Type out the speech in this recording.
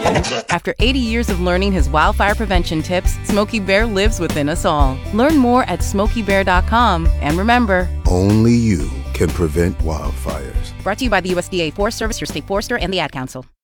After 80 years of learning his wildfire prevention tips, Smokey Bear lives within us all. Learn more at SmokeyBear.com. And remember, only you can prevent wildfires. Brought to you by the USDA Forest Service, your state forester, and the Ad Council.